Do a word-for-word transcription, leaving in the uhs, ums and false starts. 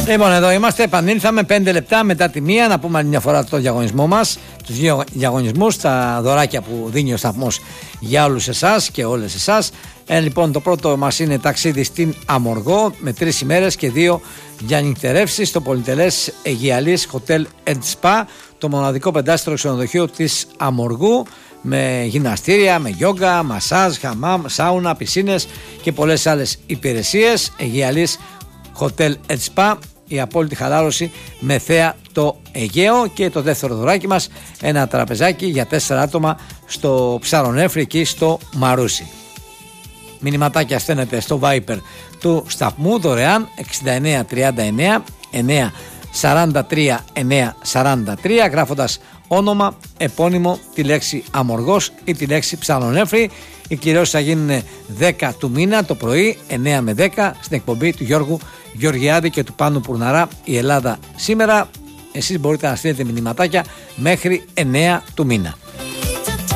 Λοιπόν, εδώ είμαστε, επανήλθαμε πέντε λεπτά μετά τη μία. Να πούμε άλλη μια φορά το διαγωνισμό μας, τους δύο διαγωνισμούς, τα δωράκια που δίνει ο σταθμός για όλους εσάς και όλες εσάς. Ε, λοιπόν, το πρώτο μας είναι ταξίδι στην Αμοργό με τρεις ημέρες και δύο για νυχτερεύσεις στο πολυτελές Αιγιαλής Hotel and Spa, το μοναδικό πεντάστερο ξενοδοχείο της Αμοργού, με γυμναστήρια, με γιόγκα, μασάζ, χαμάμ, σάουνα, πισίνες και πολλές άλλες υπηρεσίες. Αιγιαλής Hotel and Spa, η απόλυτη χαλάρωση με θέα το Αιγαίο. Και το δεύτερο δωράκι μας, ένα τραπεζάκι για τέσσερα άτομα στο Ψαρονέφρι, εκεί στο Μαρούσι. Μηνυματάκια στέλνετε στο Viper του σταθμού δωρεάν εξήντα εννέα τριάντα εννέα εννέα σαράντα τρία εννέα σαράντα τρία, γράφοντας όνομα, επώνυμο, τη λέξη Αμοργός ή τη λέξη Ψαρονέφρι. Οι κυρώσεις θα γίνουν δέκα του μήνα το πρωί, εννέα με δέκα, στην εκπομπή του Γιώργου Γεωργιάδη και του Πάνου Πουρναρά, η Ελλάδα σήμερα. Εσείς μπορείτε να στείλετε μηνυματάκια μέχρι εννέα του μήνα.